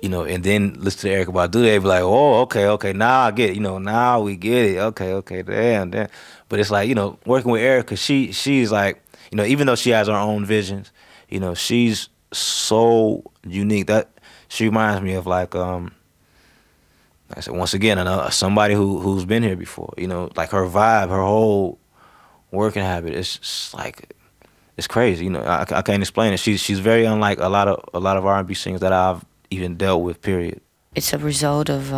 you know, and then listen to Erykah Badu, they be like, oh, okay, now I get it, you know, now we get it, okay, damn. But it's like, you know, working with Erykah, she's like, you know, even though she has her own visions, you know, she's so unique that she reminds me of like I said, once again, somebody who's been here before, you know, like her vibe, her whole working habit, it's just like, it's crazy, you know. I can't explain it. She's very unlike a lot of R&B singers that I've even dealt with. Period. It's a result of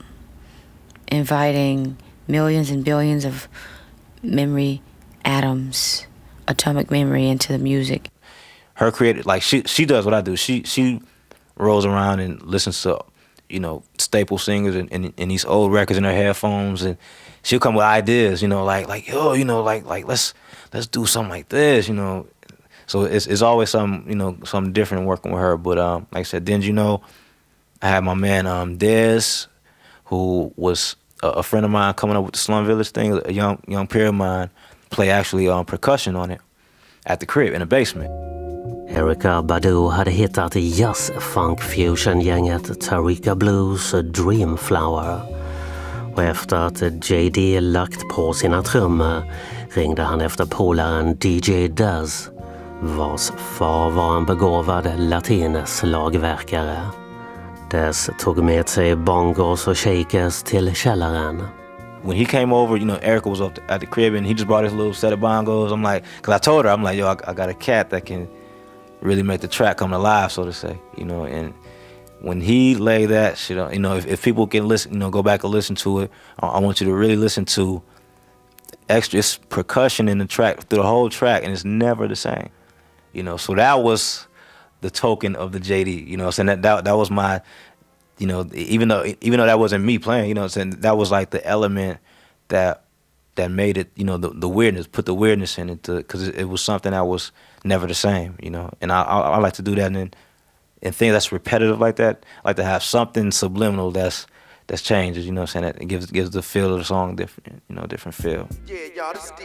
inviting millions and billions of memory atoms, atomic memory into the music. Her creative, like she does what I do. She rolls around and listens to, you know, staple singers and these old records in her headphones, and she'll come with ideas, you know, like yo, you know, like let's do something like this, you know. So it's always something, you know, something different working with her. But like I said, then, you know, I had my man Dez, who was a friend of mine coming up with the Slum Village thing, a young peer of mine, play actually percussion on it at the crib in the basement. Erykah Badu hade hittat jazz-funk-fusion-gänget Tarika Blues Dreamflower. Och efter att JD lagt på sina trummor ringde han efter polaren DJ Daz, vars far var en begåvad latinslagverkare. Daz tog med sig bongos och shakers till källaren. When he came over, you know, Erykah was up at the crib and he just brought his little set of bongos. I'm like, because I told her, I'm like, yo, I got a cat that can really make the track come alive, so to say, you know. And when he laid that shit on, you know, if people can listen, you know, go back and listen to it, I want you to really listen to extra percussion in the track, through the whole track, and it's never the same, you know. So that was the token of the JD, you know. So that was my, you know, even though that wasn't me playing, you know, saying that was like the element that made it, you know, the weirdness, put the weirdness in it, because it was something that was never the same, you know. And I like to do that in things that's repetitive like that. I like to have something subliminal that's changes, you know what I'm saying, that it gives the feel of the song different, you know, different feel. Yeah, y'all, this